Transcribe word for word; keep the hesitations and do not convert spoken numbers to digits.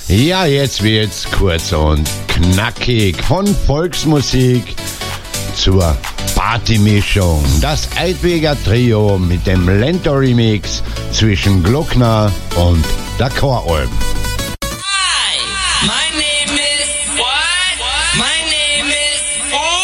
Ja, jetzt wird's kurz und knackig von Volksmusik zur Partymischung. Das Eidweger Trio mit dem Lento-Remix zwischen Glockner und der Choralben.